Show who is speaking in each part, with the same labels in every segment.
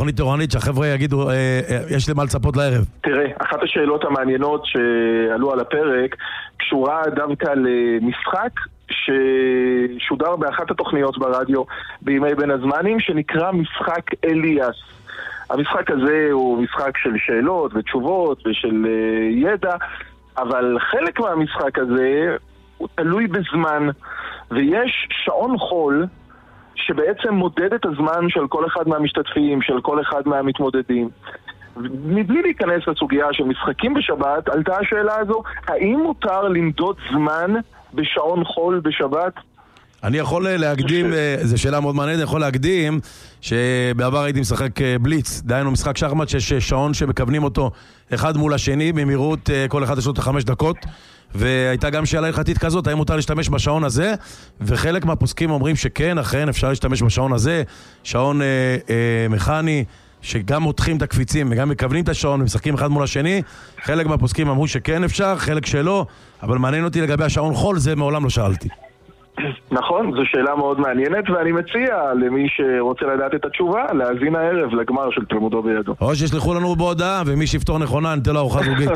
Speaker 1: תוכנית תורנית שהחבר'ה יגידו, יש לי מה לצפות לערב.
Speaker 2: תראה, אחת השאלות המעניינות שעלו על הפרק קשורה דווקא למשחק ששודר באחת התוכניות ברדיו בימי בין הזמנים, שנקרא משחק אליאס. המשחק הזה הוא משחק של שאלות ותשובות ושל ידע, אבל חלק מהמשחק הזה הוא תלוי בזמן, ויש שעון חול שבעצם מודד את הזמן של כל אחד מהמשתתפים, של כל אחד מהמתמודדים. מבלי להיכנס לסוגיה של משחקים בשבת, עלתה השאלה הזו, האם מותר למדוד זמן בשעון חול בשבת?
Speaker 1: אני יכול להקדים, זו שאלה מאוד מעניינת, אני יכול להקדים שבעבר הייתי משחק בליץ, דהיינו משחק שחמט שיש שעון שמכוונים אותו אחד מול השני במהירות, כל אחד יש לו 5 דקות, והייתה גם שאלה הלכתית כזאת, האם מותר להשתמש בשעון הזה, וחלק מהפוסקים אומרים שכן, אכן אפשר להשתמש בשעון הזה, שעון מכני, שגם מותחים את הקפיצים וגם מכוונים את השעון ומשחקים אחד מול השני. חלק מהפוסקים אמרו שכן אפשר, חלק שלא, אבל מעניין אותי לגבי השעון חול, זה מעולם לא שאלתי.
Speaker 2: נכון, זו שאלה מאוד מעניינת, ואני מציע למי שרוצה לדעת את התשובה להאזין הערב לגמר של תלמודו בידו.
Speaker 1: או שישלחו לנו בהודעה, ומי שיפתור נכונה ניתן לו ארוחה זוגית.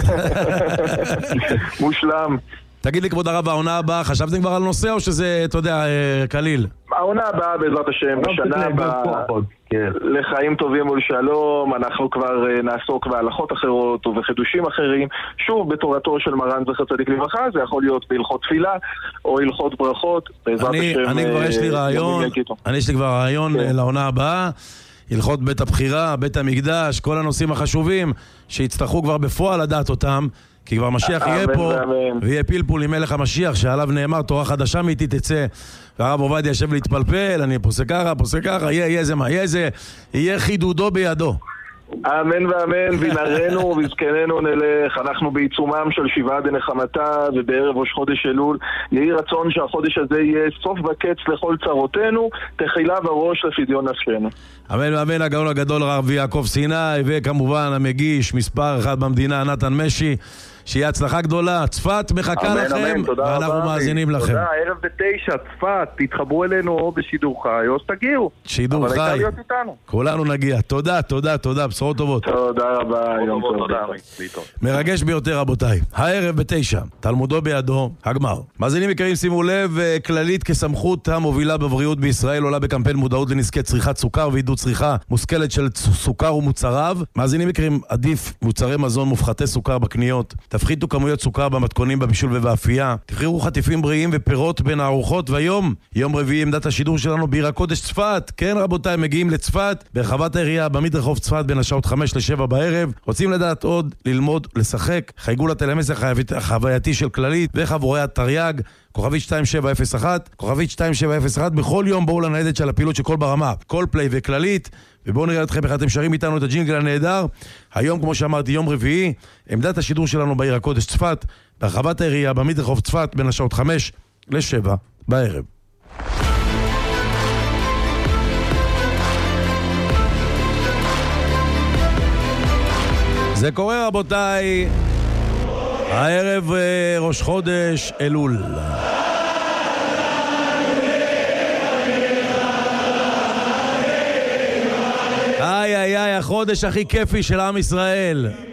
Speaker 2: מושלם.
Speaker 1: תגיד לי כבוד הרב, העונה הבאה, חשבתם כבר על נושא או שזה, אתה יודע, קליל?
Speaker 2: העונה הבאה בעזרת השם, בשנה הבאה, לחיים טובים ולשלום, אנחנו כבר נעסוק בהלכות אחרות ובחידושים אחרים, שוב בתורתו של מרן זכר צדיק לברכה, זה יכול להיות בהלכות תפילה או הלכות ברכות, בעזרת השם.
Speaker 1: אני כבר יש לי כבר רעיון לעונה הבאה, הלכות בית הבחירה, בית המקדש, כל הנושאים החשובים שיצטרכו כבר בפועל לדעת אותם, כי כבר משיח יהיה פה, ויהיה פלפול עם מלך המשיח, שעליו נאמר, תורה חדשה מאיתי תצא, והרב עובדיה ישב להתפלפל, אני פוסק ככה, יהיה זה מה, יהיה חידודו בידו.
Speaker 2: אמן ואמן, בנערנו ובזקננו נלך. אנחנו בעיצומם של 7 דנחמתה ובערב ראש חודש אלול. יהי רצון שהחודש הזה יהיה סוף וקץ לכל צרותינו, תחילה וראש לפדיון נפשנו.
Speaker 1: אמן ואמן. הגאון הגדול הרב יעקב סיני, וכמובן המגיש מספר 1 במדינה נתן משי, שיהיה הצלחה גדולה. צפת מחכה לכם, ואנחנו מאזינים לכם.
Speaker 2: תודה, ערב ב9, צפת, תתחברו אלינו או בשידור חי, או שתגיעו.
Speaker 1: שידור חי, כולנו נגיע. תודה, בשורות טובות.
Speaker 2: תודה רבה, יום טוב.
Speaker 1: מרגש ביותר רבותיי. הערב ב9, תלמודו בידו, הגמר. מאזינים יקרים, שימו לב, כללית כסמכות המובילה בבריאות בישראל עולה בקמפיין מודעות לנזקי צריכת סוכר ועידוד צריכה מושכלת של סוכר ומוצריו. מאזינים יקרים, עדיף מוצרי מזון מופחתי סוכר בקניות. תפחיתו כמויות סוכר במתכונים, בבישול ובאפייה. תבחרו חטיפים בריאים ופירות בין הארוחות. והיום, יום רביעי, עמדת השידור שלנו בעיר הקודש צפת. כן רבותיי, מגיעים לצפת, ברחבת העירייה, במדרחוב צפת, בין השעות 5 ל-7 בערב. רוצים לדעת עוד, ללמוד, לשחק? חייגו לטלמס החווייתי של כללית וחבורי התרי"ג, כוכבית 2701, כוכבית 2701. בכל יום בואו לניידת של הפעילות של כל ברמה, כל פליי וכללית, ובואו נראה אתכם איך אתם שרים איתנו את הג'ינגל הנהדר. היום, כמו שאמרתי, יום רביעי, עמדת השידור שלנו בעיר הקודש צפת, ברחבת העירייה, במדרחוב צפת, בין השעות 5 ל-7 בערב. זה קורה רבותיי, הערב ראש חודש אלול. איי, החודש הכי כיפי של עם ישראל.